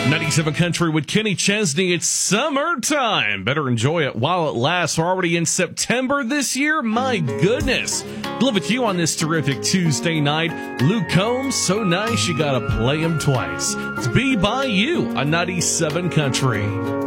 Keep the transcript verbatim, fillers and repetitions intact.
ninety-seven Country with Kenny Chesney. It's summertime. Better enjoy it while it lasts. We're already in September this year. My goodness. Live with you on this terrific Tuesday night. Luke Combs, so nice you gotta play him twice. It's Be By You on ninety-seven Country.